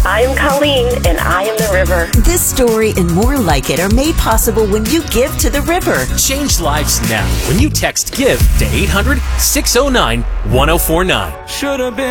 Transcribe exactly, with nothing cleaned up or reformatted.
I am Colleen, and I am the river. This story and more like it are made possible when you give to the river. Change lives now when you text GIVE to eight hundred, six oh nine, one oh four nine. Should have been